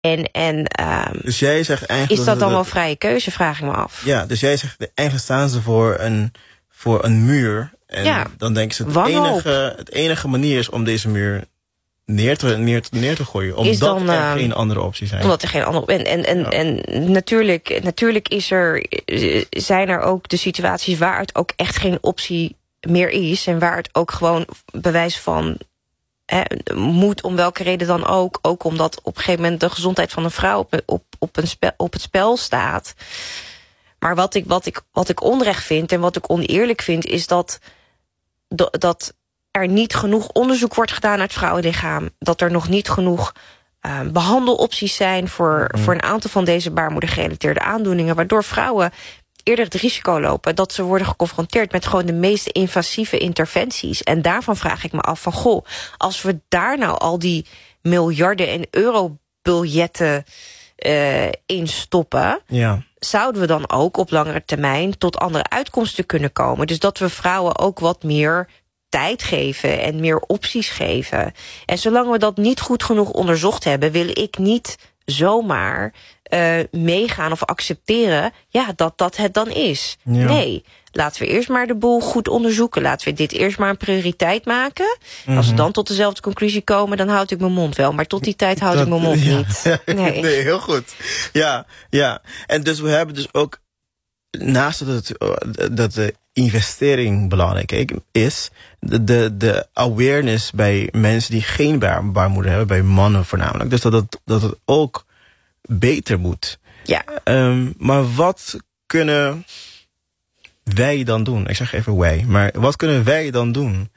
Dus jij zegt eigenlijk... Is dat dan wel vrije keuze, vraag ik me af. Ja, dus jij zegt, eigenlijk staan ze voor een muur. En dan denken ze, het enige manier is om deze muur neer te gooien. Omdat er geen andere opties zijn. Omdat er geen andere... En natuurlijk zijn er ook de situaties waar het ook echt geen optie meer is. En waar het ook gewoon bewijs van moet, om welke reden dan ook. Ook omdat op een gegeven moment de gezondheid van een vrouw op het spel staat. Maar wat ik onrecht vind en wat ik oneerlijk vind, is dat er niet genoeg onderzoek wordt gedaan naar het vrouwenlichaam. Dat er nog niet genoeg behandelopties zijn voor een aantal van deze baarmoedergerelateerde aandoeningen, waardoor vrouwen eerder het risico lopen dat ze worden geconfronteerd met gewoon de meest invasieve interventies. En daarvan vraag ik me af van, goh, als we daar nou al die miljarden en eurobiljetten in stoppen, zouden we dan ook op langere termijn tot andere uitkomsten kunnen komen. Dus dat we vrouwen ook wat meer tijd geven en meer opties geven. En zolang we dat niet goed genoeg onderzocht hebben, wil ik niet zomaar meegaan of accepteren dat het dan is. Ja. Nee, laten we eerst maar de boel goed onderzoeken. Laten we dit eerst maar een prioriteit maken. Als we dan tot dezelfde conclusie komen, dan houd ik mijn mond wel. Maar tot die tijd houd ik mijn mond niet. Nee, heel goed. Ja. En dus we hebben dus ook, naast dat de investering belangrijk is, de awareness bij mensen die geen baarmoeder hebben, bij mannen voornamelijk. Dus dat het ook beter moet. Ja. Maar wat kunnen wij dan doen? Ik zeg even wij. Maar wat kunnen wij dan doen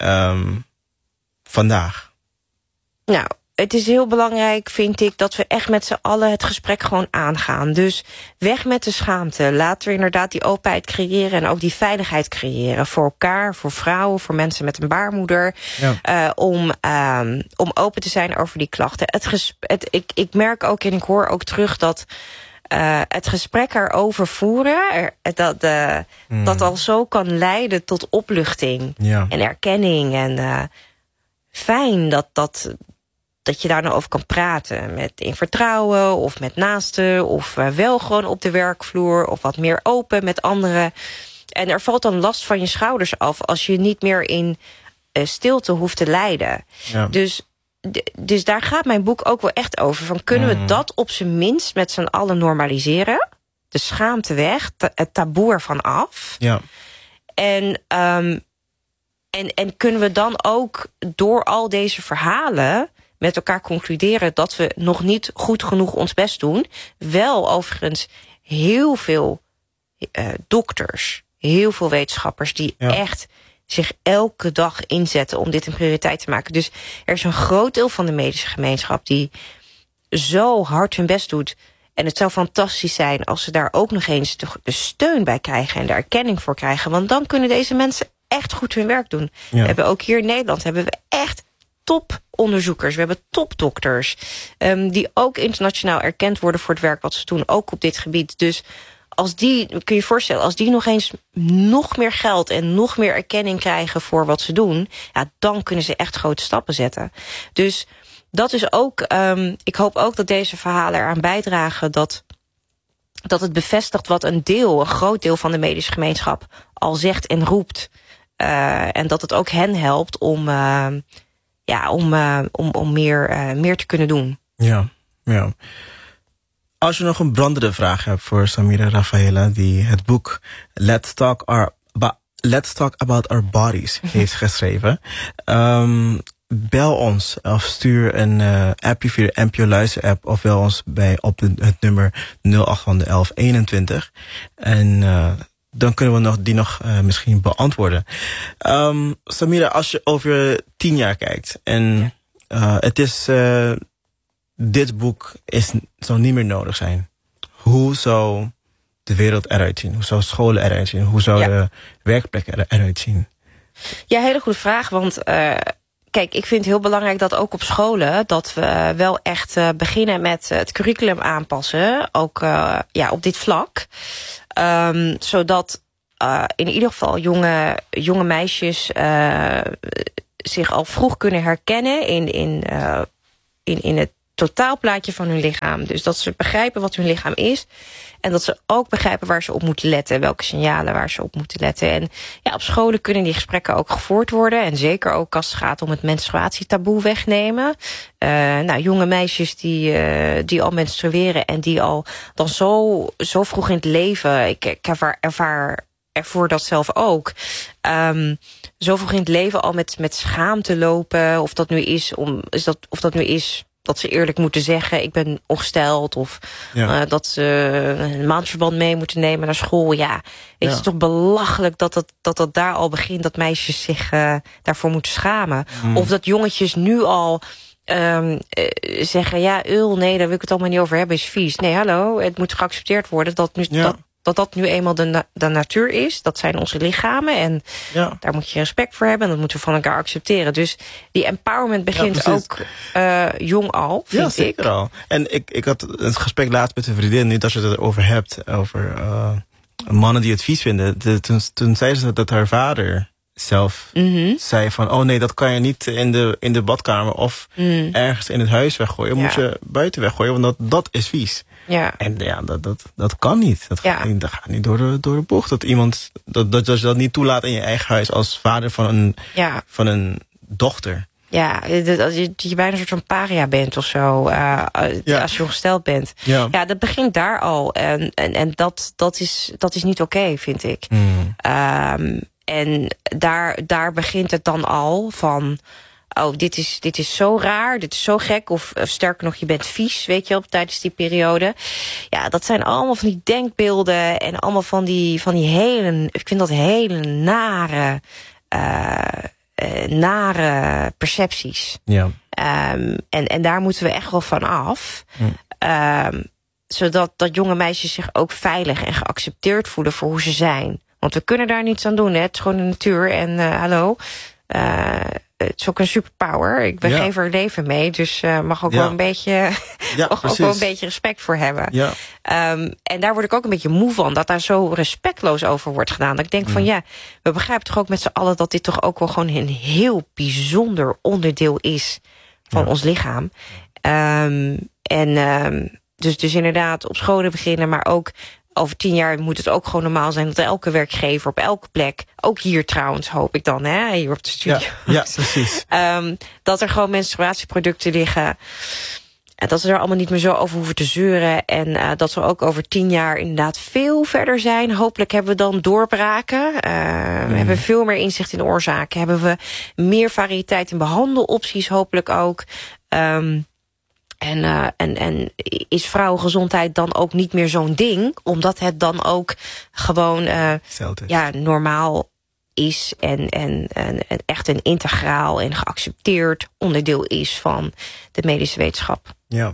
vandaag? Nou, het is heel belangrijk, vind ik, dat we echt met z'n allen het gesprek gewoon aangaan. Dus weg met de schaamte. Laten we inderdaad die openheid creëren en ook die veiligheid creëren. Voor elkaar, voor vrouwen, voor mensen met een baarmoeder. Ja. Om open te zijn over die klachten. Ik merk ook en ik hoor ook terug dat het gesprek erover voeren, dat al zo kan leiden tot opluchting en erkenning. En fijn dat je daar nou over kan praten. In vertrouwen of met naasten. Of wel gewoon op de werkvloer. Of wat meer open met anderen. En er valt dan last van je schouders af als je niet meer in stilte hoeft te lijden. Ja. Dus daar gaat mijn boek ook wel echt over. Van, kunnen we dat op zijn minst met z'n allen normaliseren? De schaamte weg. Het taboe ervan af. Ja. En kunnen we dan ook door al deze verhalen met elkaar concluderen dat we nog niet goed genoeg ons best doen. Wel overigens heel veel dokters, heel veel wetenschappers die echt zich elke dag inzetten om dit een prioriteit te maken. Dus er is een groot deel van de medische gemeenschap die zo hard hun best doet. En het zou fantastisch zijn als ze daar ook nog eens de steun bij krijgen en de erkenning voor krijgen. Want dan kunnen deze mensen echt goed hun werk doen. Ja. We hebben ook hier in Nederland echt toponderzoekers. We hebben topdokters. Die ook internationaal erkend worden voor het werk wat ze doen. Ook op dit gebied. Dus kun je je voorstellen, als die nog eens nog meer geld en nog meer erkenning krijgen voor wat ze doen, dan kunnen ze echt grote stappen zetten. Dus dat is ook, ik hoop ook dat deze verhalen eraan bijdragen dat het bevestigt wat een groot deel van de medische gemeenschap al zegt en roept. En dat het ook hen helpt om meer te kunnen doen. Ja. Als je nog een brandende vraag hebt voor Samira Rafaela, die het boek Let's Talk About Our Bodies heeft geschreven, bel ons of stuur een appje via de NPO Luister app of bel ons op het nummer 081121. En dan kunnen we die nog misschien beantwoorden. Samira, als je over 10 jaar kijkt en het is dit boek zou niet meer nodig zijn. Hoe zou de wereld eruit zien? Hoe zou scholen eruit zien? Hoe zou de werkplekken eruit zien? Ja, hele goede vraag. Want kijk, ik vind het heel belangrijk dat ook op scholen dat we wel echt beginnen met het curriculum aanpassen. Ook op dit vlak. Zodat in ieder geval jonge meisjes zich al vroeg kunnen herkennen in het totaalplaatje van hun lichaam. Dus dat ze begrijpen wat hun lichaam is. En dat ze ook begrijpen waar ze op moeten letten. Welke signalen waar ze op moeten letten. En ja, op scholen kunnen die gesprekken ook gevoerd worden. En zeker ook als het gaat om het menstruatietaboe wegnemen. Jonge meisjes die al menstrueren en die al dan zo vroeg in het leven... Ik ervoor dat zelf ook. Zo vroeg in het leven al met schaamte lopen. Of dat nu is dat ze eerlijk moeten zeggen, ik ben ongesteld. Of dat ze een maandverband mee moeten nemen naar school. Ja, het is toch belachelijk dat daar al begint. Dat meisjes zich daarvoor moeten schamen. Of dat jongetjes nu al zeggen, nee, daar wil ik het allemaal niet over hebben, is vies. Nee, hallo, het moet geaccepteerd worden dat nu eenmaal de natuur is. Dat zijn onze lichamen. En daar moet je respect voor hebben. En dat moeten we van elkaar accepteren. Dus die empowerment begint ook jong al, vind ik. Zeker al. En ik had een gesprek laatst met een vriendin. Nu dat je het erover hebt. Over mannen die het vies vinden. Toen zei ze dat haar vader zelf zei van... oh nee, dat kan je niet in de badkamer... of ergens in het huis weggooien. Moet je buiten weggooien, want dat is vies. Ja. En dat kan niet. Dat gaat niet door de bocht. Dat iemand dat je dat niet toelaat in je eigen huis als vader van een dochter. Ja, dat je bijna een soort van paria bent of zo. Als je ongesteld bent. Ja, dat begint daar al. En dat is niet oké, vind ik. En daar begint het dan al van... oh, dit is zo raar, dit is zo gek. Of sterker nog, je bent vies, weet je wel, tijdens die periode. Ja, dat zijn allemaal van die denkbeelden... en allemaal van die hele... ik vind dat hele nare percepties. Ja. En daar moeten we echt wel van af. Zodat jonge meisjes zich ook veilig en geaccepteerd voelen... voor hoe ze zijn. Want we kunnen daar niets aan doen, hè. Het is gewoon de natuur en hallo... het is ook een superpower. Ik begeef er leven mee. Dus mag ook wel een beetje ook wel een beetje respect voor hebben. Ja. En daar word ik ook een beetje moe van. Dat daar zo respectloos over wordt gedaan. Dat ik denk van we begrijpen toch ook met z'n allen... dat dit toch ook wel gewoon een heel bijzonder onderdeel is... van ons lichaam. Dus inderdaad op scholen beginnen, maar ook... over 10 jaar moet het ook gewoon normaal zijn... dat elke werkgever op elke plek... ook hier trouwens, hoop ik dan, hè, hier op de studio... Ja, precies. Dat er gewoon menstruatieproducten liggen... en dat we er allemaal niet meer zo over hoeven te zeuren... en dat we ook over 10 jaar inderdaad veel verder zijn. Hopelijk hebben we dan doorbraken. We hebben veel meer inzicht in de oorzaken. Hebben we meer variëteit in behandelopties, hopelijk ook... En is vrouwengezondheid dan ook niet meer zo'n ding... omdat het dan ook gewoon normaal is... en echt een integraal en geaccepteerd onderdeel is... van de medische wetenschap. Ja.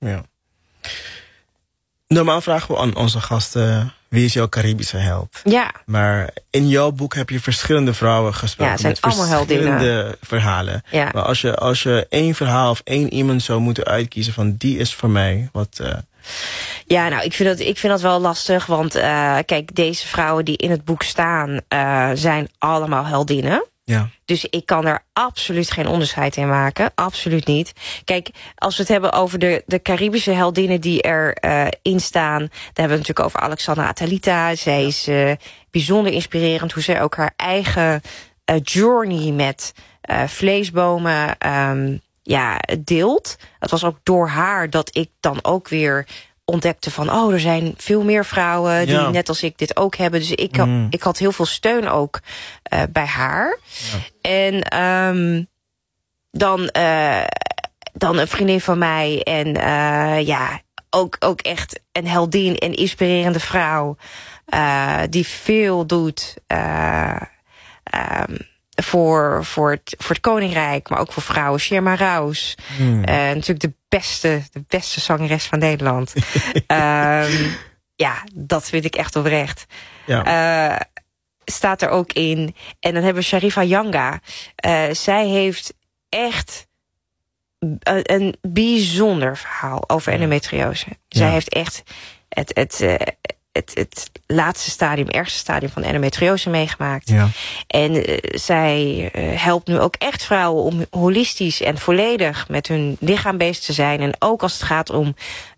Normaal vragen we aan onze gasten... wie is jouw Caribische held? Ja. Maar in jouw boek heb je verschillende vrouwen gesproken... Ja, zijn met allemaal verschillende verhalen. Ja. Maar als je één verhaal of één iemand zou moeten uitkiezen... van die is voor mij, wat... Ja, nou, ik vind dat wel lastig. Want kijk, deze vrouwen die in het boek staan... zijn allemaal heldinnen. Ja. Dus ik kan er absoluut geen onderscheid in maken. Absoluut niet. Kijk, als we het hebben over de Caribische heldinnen die erin staan... dan hebben we het natuurlijk over Alexandra Atalita. Zij is bijzonder inspirerend hoe zij ook haar eigen journey met vleesbomen deelt. Het was ook door haar dat ik dan ook weer ontdekte van... er zijn veel meer vrouwen die net als ik dit ook hebben. Dus ik had heel veel steun ook bij haar. Ja. En dan een vriendin van mij. En ook echt een heldin en inspirerende vrouw... die veel doet... Voor het koninkrijk, maar ook voor vrouwen. Sherma Rouse. Natuurlijk de beste zangeres van Nederland. Dat vind ik echt oprecht. Ja. Staat er ook in. En dan hebben we Sharifa Yanga. Zij heeft echt een bijzonder verhaal over endometriose. Zij heeft echt het laatste stadium, ergste stadium van endometriose meegemaakt. Ja. En zij helpt nu ook echt vrouwen om holistisch en volledig met hun lichaam bezig te zijn. En ook als het gaat om